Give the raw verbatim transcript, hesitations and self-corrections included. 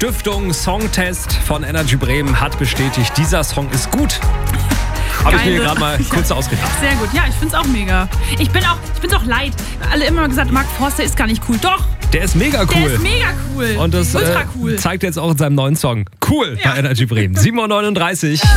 Stiftung Songtest von Energy Bremen hat bestätigt, dieser Song ist gut. Habe ich mir gerade mal kurz ausgedacht. Sehr gut. Ja, ich find's auch mega. Ich bin auch, ich bin's auch leid. Alle immer gesagt, Mark Forster ist gar nicht cool. Doch. Der ist mega cool. Der ist mega cool. Und das Ultra cool. Äh, zeigt jetzt auch in seinem neuen Song. Cool, ja. Bei Energy Bremen. sieben Uhr neununddreißig.